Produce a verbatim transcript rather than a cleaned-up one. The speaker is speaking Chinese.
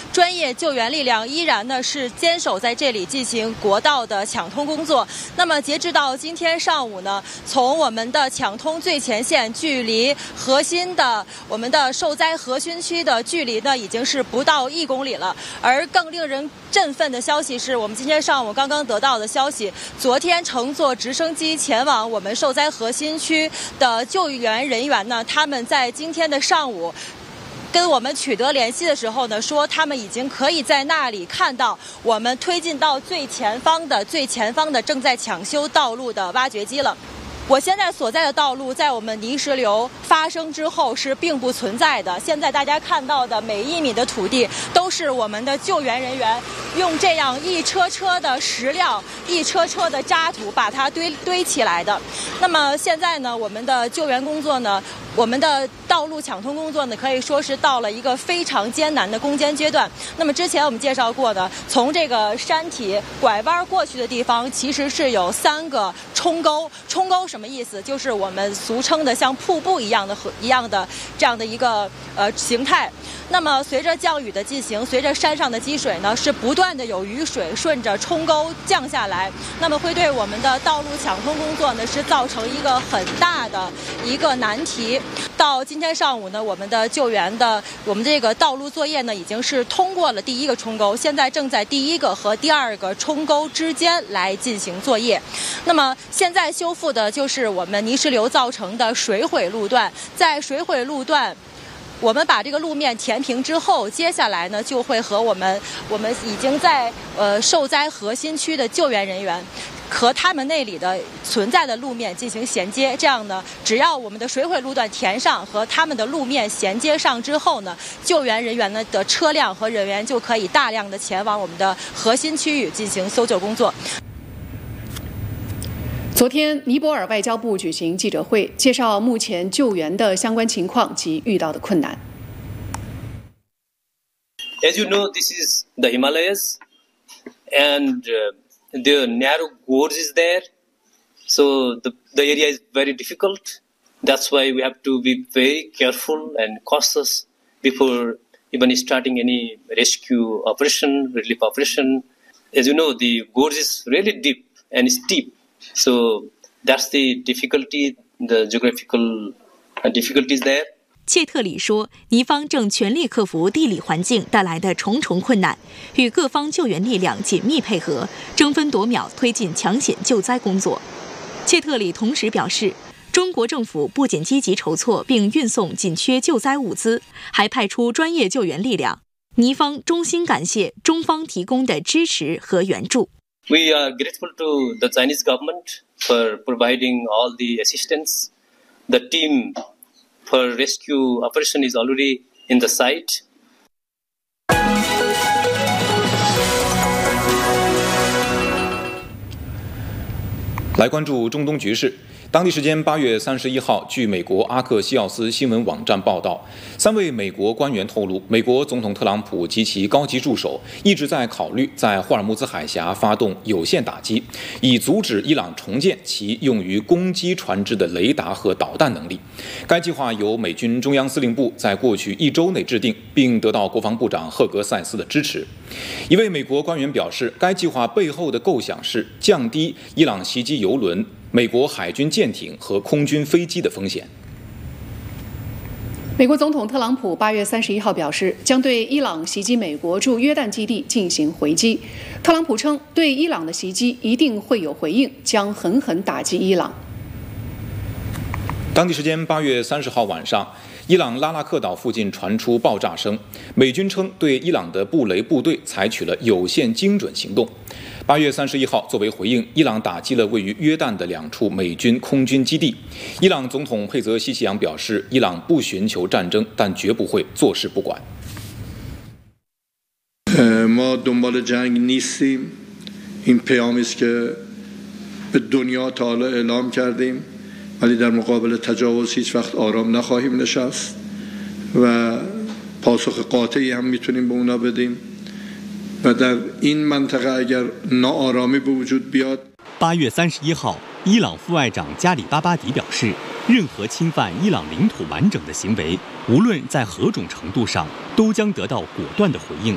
专业救援力量依然呢是坚守在这里进行国道的抢通工作。那么截至到今天上午呢，从我们的抢通最前线距离核心的我们的受灾核心区的距离呢，已经是不到一公里了。而更令人振奋的消息是，我们今天上午刚刚得到的消息，昨天乘坐直升机前往我们受灾核心区的救援人员呢，他们在今天的上午跟我们取得联系的时候呢，说他们已经可以在那里看到我们推进到最前方的最前方的正在抢修道路的挖掘机了。我现在所在的道路在我们泥石流发生之后是并不存在的，现在大家看到的每一米的土地都是我们的救援人员用这样一车车的石料一车车的渣土把它堆堆起来的。那么现在呢，我们的救援工作呢，我们的道路抢通工作呢，可以说是到了一个非常艰难的攻坚阶段。那么之前我们介绍过的，从这个山体拐弯过去的地方其实是有三个冲沟，冲沟什么意思？就是我们俗称的像瀑布一样的河一样的这样的一个呃形态。那么随着降雨的进行，随着山上的积水呢，是不断的有雨水顺着冲沟降下来，那么会对我们的道路抢通工作呢是造成一个很大的一个难题。到今天上午呢，我们的救援的我们这个道路作业呢已经是通过了第一个冲沟，现在正在第一个和第二个冲沟之间来进行作业。那么现在修复的就是我们泥石流造成的水毁路段，在水毁路段我们把这个路面填平之后，接下来呢就会和我们我们已经在呃受灾核心区的救援人员和他们那里的存在的路面进行衔接。这样呢，只要我们的水毁路段填上和他们的路面衔接上之后呢，救援人员呢的车辆和人员就可以大量的前往我们的核心区域进行搜救工作。 昨天，尼泊尔外交部举行记者会，介绍目前救援的相关情况及遇到的困难。 As you know, this is the Himalayas, and uh, the narrow gorge is there, so the the area is very difficult. That's why we have to be very careful and cautious before even starting any rescue operation, relief operation. As you know, the gorge is really deep and steep.So that's the difficulty, the geographical difficulties there. 切特里说，尼方正全力克服地理环境带来的重重困难，与各方救援力量紧密配合，争分夺秒推进抢险救灾工作。切特里同时表示，中国政府不仅积极筹措并运送紧缺救灾物资，还派出专业救援力量。尼方衷心感谢中方提供的支持和援助。 We are grateful to the Chinese government for providing all the assistance. The team for rescue operation is already in the site. 来关注中东局势。当地时间八月三十一号，据美国阿克西奥斯新闻网站报道，三位美国官员透露，美国总统特朗普及其高级助手一直在考虑在霍尔木兹海峡发动有限打击，以阻止伊朗重建其用于攻击船只的雷达和导弹能力。该计划由美军中央司令部在过去一周内制定，并得到国防部长赫格塞斯的支持。一位美国官员表示，该计划背后的构想是降低伊朗袭击油轮、美国海军舰艇和空军飞机的风险。 美国总统特朗普八月三十一号表示，将对伊朗袭击美国驻约旦基地进行回击。特朗普称，对伊朗的袭击一定会有回应，将狠狠打击伊朗。 当地时间八月三十号晚上，伊朗拉纳克岛附近传出爆炸声，美军称对伊朗的布雷部队采取了有限精准行动。八月三十一号，作为回应，伊朗打击了位于约旦的两处美军空军基地。伊朗总统佩泽西奇扬表示，伊朗不寻求战争，但绝不会坐视不管。 ما دنبال جنگ نیستیم. این پیامی است که به دنیا تا حالا اعلام کردیم. ولی در مقابل تجاوز هیچ وقت آرام نخواهیم نشست و پاسخ قاطعی هم میتونیم به اونا بدیم و در این منطقه اگر ناآرامی به وجود بیاد。 八月三十一号，伊朗副外长加里巴巴迪表示，任何侵犯伊朗领土完整的行为，无论在何种程度上，都将得到果断的回应。